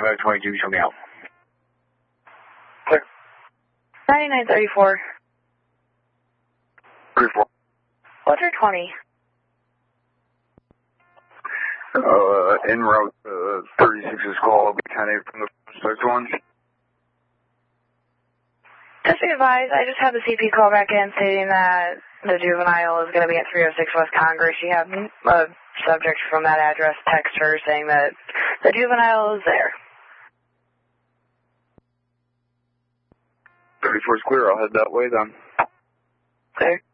2522, show me out. Clear. 9934. 34. What's your 20? En route 36's call, I'll be 10-8 from the suspect one. Just be advised, I just had the CP call back in stating that the juvenile is going to be at 306 West Congress. You have a subject from that address text her saying that the juvenile is there. 34's clear, I'll head that way then. Clear.